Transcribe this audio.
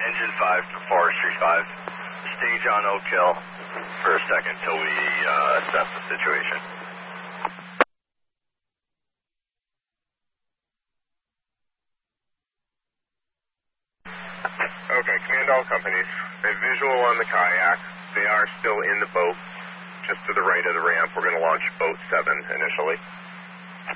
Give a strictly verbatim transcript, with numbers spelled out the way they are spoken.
Engine five to Forestry five. Stage on Oak Hill for a second till we uh, assess the situation. Okay, command all companies. A visual on the kayak. They are still in the boat, just to the right of the ramp. We're going to launch boat seven initially.